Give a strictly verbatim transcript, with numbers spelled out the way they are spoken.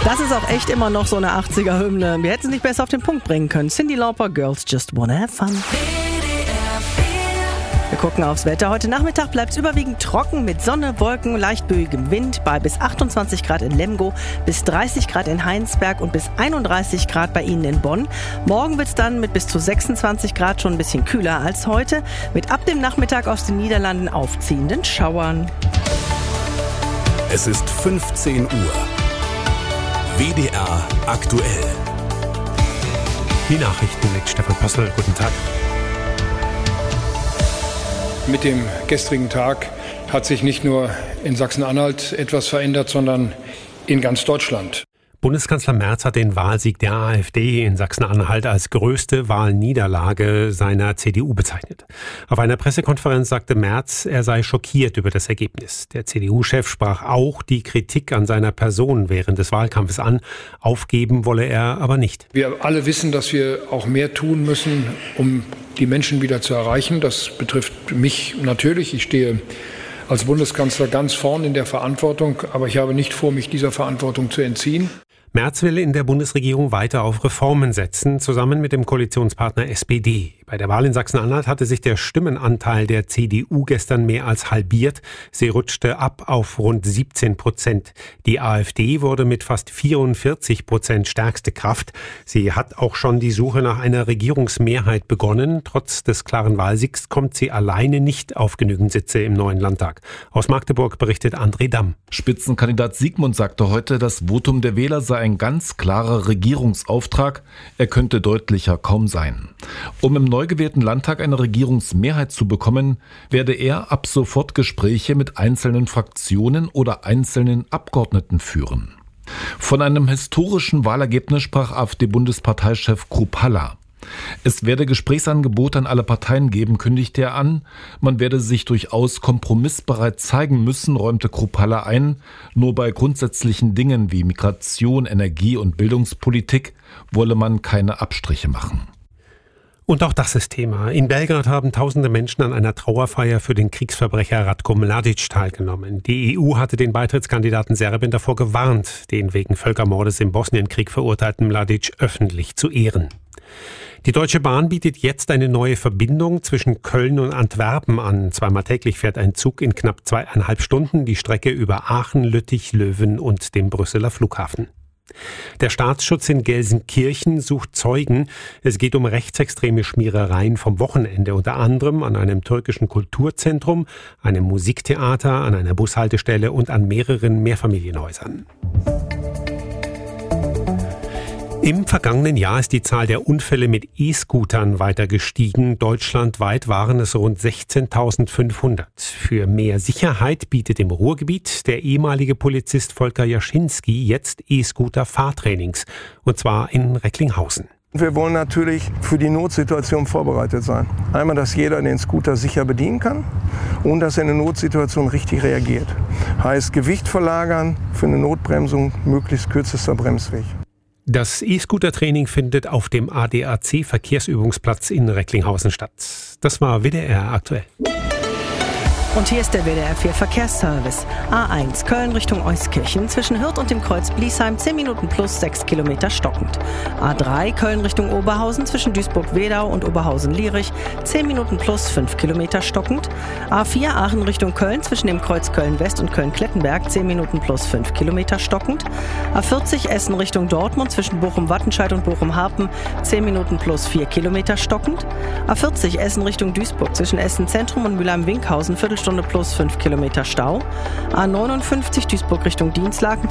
Das ist auch echt immer noch so eine achtziger-Hymne. Wir hätten es nicht besser auf den Punkt bringen können. Cyndi Lauper, Girls Just Wanna Have Fun. Wir gucken aufs Wetter. Heute Nachmittag bleibt es überwiegend trocken mit Sonne, Wolken, leicht böigem Wind bei bis achtundzwanzig Grad in Lemgo, bis dreißig Grad in Heinsberg und bis einunddreißig Grad bei Ihnen in Bonn. Morgen wird es dann mit bis zu sechsundzwanzig Grad schon ein bisschen kühler als heute, mit ab dem Nachmittag aus den Niederlanden aufziehenden Schauern. Es ist fünfzehn Uhr. W D R aktuell. Die Nachrichten mit Stefan Pössl. Guten Tag. Mit dem gestrigen Tag hat sich nicht nur in Sachsen-Anhalt etwas verändert, sondern in ganz Deutschland. Bundeskanzler Merz hat den Wahlsieg der AfD in Sachsen-Anhalt als größte Wahlniederlage seiner C D U bezeichnet. Auf einer Pressekonferenz sagte Merz, er sei schockiert über das Ergebnis. Der C D U-Chef sprach auch die Kritik an seiner Person während des Wahlkampfes an. Aufgeben wolle er aber nicht. Wir alle wissen, dass wir auch mehr tun müssen, um die Menschen wieder zu erreichen. Das betrifft mich natürlich. Ich stehe als Bundeskanzler ganz vorn in der Verantwortung, aber ich habe nicht vor, mich dieser Verantwortung zu entziehen. Merz will in der Bundesregierung weiter auf Reformen setzen, zusammen mit dem Koalitionspartner S P D. Bei der Wahl in Sachsen-Anhalt hatte sich der Stimmenanteil der C D U gestern mehr als halbiert. Sie rutschte ab auf rund siebzehn Prozent. Die AfD wurde mit fast vierundvierzig Prozent stärkste Kraft. Sie hat auch schon die Suche nach einer Regierungsmehrheit begonnen. Trotz des klaren Wahlsiegs kommt sie alleine nicht auf genügend Sitze im neuen Landtag. Aus Magdeburg berichtet André Damm. Spitzenkandidat Siegmund sagte heute, das Votum der Wähler sei ein ganz klarer Regierungsauftrag. Er könnte deutlicher kaum sein. Um im neu gewählten Landtag eine Regierungsmehrheit zu bekommen, werde er ab sofort Gespräche mit einzelnen Fraktionen oder einzelnen Abgeordneten führen. Von einem historischen Wahlergebnis sprach AfD-Bundesparteichef Kruppalla. Es werde Gesprächsangebote an alle Parteien geben, kündigte er an. Man werde sich durchaus kompromissbereit zeigen müssen, räumte Kruppalla ein. Nur bei grundsätzlichen Dingen wie Migration, Energie und Bildungspolitik wolle man keine Abstriche machen. Und auch das ist Thema. In Belgrad haben tausende Menschen an einer Trauerfeier für den Kriegsverbrecher Ratko Mladic teilgenommen. Die E U hatte den Beitrittskandidaten Serbien davor gewarnt, den wegen Völkermordes im Bosnienkrieg verurteilten Mladic öffentlich zu ehren. Die Deutsche Bahn bietet jetzt eine neue Verbindung zwischen Köln und Antwerpen an. Zweimal täglich fährt ein Zug in knapp zweieinhalb Stunden die Strecke über Aachen, Lüttich, Löwen und den Brüsseler Flughafen. Der Staatsschutz in Gelsenkirchen sucht Zeugen. Es geht um rechtsextreme Schmierereien vom Wochenende, unter anderem an einem türkischen Kulturzentrum, einem Musiktheater, an einer Bushaltestelle und an mehreren Mehrfamilienhäusern. Im vergangenen Jahr ist die Zahl der Unfälle mit E-Scootern weiter gestiegen. Deutschlandweit waren es rund sechzehntausendfünfhundert. Für mehr Sicherheit bietet im Ruhrgebiet der ehemalige Polizist Volker Jaschinski jetzt E-Scooter-Fahrtrainings. Und zwar in Recklinghausen. Wir wollen natürlich für die Notsituation vorbereitet sein. Einmal, dass jeder den Scooter sicher bedienen kann und dass er in der Notsituation richtig reagiert. Heißt Gewicht verlagern, für eine Notbremsung möglichst kürzester Bremsweg. Das E-Scooter-Training findet auf dem A D A C-Verkehrsübungsplatz in Recklinghausen statt. Das war W D R aktuell. Und hier ist der W D R vier Verkehrsservice. A eins Köln Richtung Euskirchen zwischen Hürth und dem Kreuz Bliesheim zehn Minuten plus sechs Kilometer stockend. A drei Köln Richtung Oberhausen zwischen Duisburg-Wedau und Oberhausen-Lierich zehn Minuten plus fünf Kilometer stockend. A vier Aachen Richtung Köln zwischen dem Kreuz Köln-West und Köln-Klettenberg zehn Minuten plus fünf Kilometer stockend. A vierzig Essen Richtung Dortmund zwischen Bochum-Wattenscheid und Bochum-Harpen zehn Minuten plus vier Kilometer stockend. A vierzig Essen Richtung Duisburg zwischen Essen Zentrum und Mülheim-Winkhausen Viertelstunde plus fünf Kilometer Stau. A neunundfünfzig Duisburg Richtung Dienstlaken